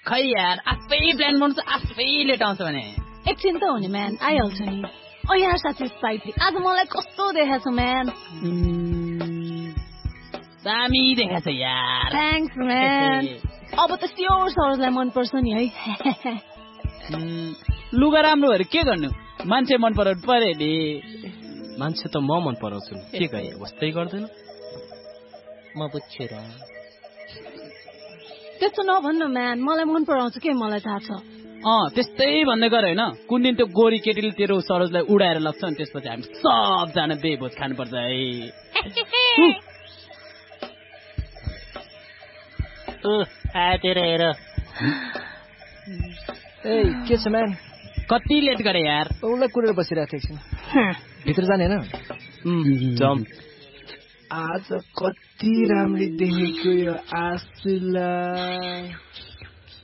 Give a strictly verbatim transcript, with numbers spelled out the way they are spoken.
खै यार आफै प्लान बनाउँछ आफै लेट आउँछ भने एकछिन त हो नि म्यान आइहाल्छ नि ओ यार साथी साथी आज मलाई कस्तो देखाछ म्यान दामी देखाछ यार थ्याङ्क्स म्यान अब त स्योर सरोजलाई मनपर्छ नि है लुगा राम्रो भएर के गर्नु मान्छे मन पराउनु पर्यो नि मान्छे त म मन पराउँछु के गरे वस्तै गर्दैन म बुझ्छु र त्यस्तो नभन्नु म्यान मलाई मन पराउँछ के मलाई थाहा छ अँ त्यस्तै भन्दै गर होइन कुन दिन त्यो गोरी केटीले तेरो सरोजलाई उडाएर लग्छ अनि त्यसपछि हामी सबजना बेभोज खानुपर्छ है आएर हेर ए के छ म्यान कति लेट गरे यार उसलाई कुरेर बसिरहेको थिएँ भित्र जाने होइन जम आज कति राम्ररी देखेको यो आँसुलाई